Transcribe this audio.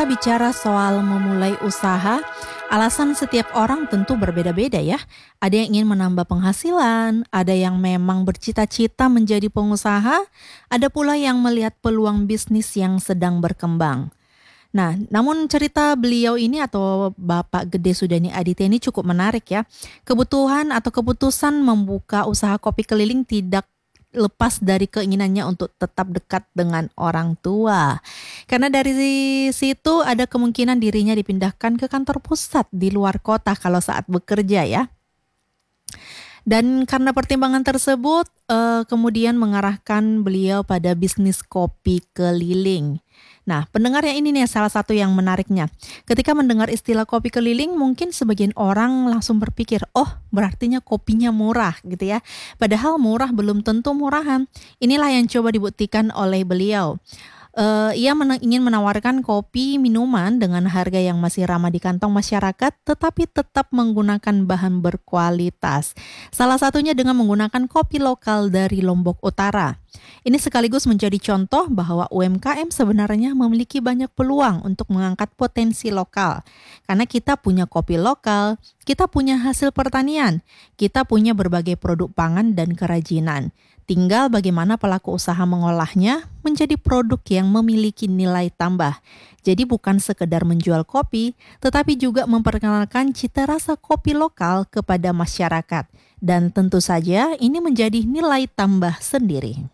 kita bicara soal memulai usaha, alasan setiap orang tentu berbeda-beda ya. Ada yang ingin menambah penghasilan, ada yang memang bercita-cita menjadi pengusaha, ada pula yang melihat peluang bisnis yang sedang berkembang. Nah, namun cerita beliau ini atau Bapak Gede Sudani Aditya ini cukup menarik ya. Kebutuhan atau keputusan membuka usaha kopi keliling tidak lepas dari keinginannya untuk tetap dekat dengan orang tua. Karena dari situ ada kemungkinan dirinya dipindahkan ke kantor pusat di luar kota kalau saat bekerja ya. Dan karena pertimbangan tersebut kemudian mengarahkan beliau pada bisnis kopi keliling. Nah, pendengar yang ini nih salah satu yang menariknya. Ketika mendengar istilah kopi keliling, mungkin sebagian orang langsung berpikir, oh berartinya kopinya murah gitu ya. Padahal murah belum tentu murahan. Inilah yang coba dibuktikan oleh beliau. Ia ingin menawarkan kopi minuman dengan harga yang masih ramah di kantong masyarakat, tetapi tetap menggunakan bahan berkualitas. Salah satunya dengan menggunakan kopi lokal dari Lombok Utara. Ini sekaligus menjadi contoh bahwa UMKM sebenarnya memiliki banyak peluang untuk mengangkat potensi lokal. Karena kita punya kopi lokal, kita punya hasil pertanian, kita punya berbagai produk pangan dan kerajinan. Tinggal bagaimana pelaku usaha mengolahnya menjadi produk yang memiliki nilai tambah. Jadi bukan sekedar menjual kopi, tetapi juga memperkenalkan cita rasa kopi lokal kepada masyarakat. Dan tentu saja ini menjadi nilai tambah sendiri.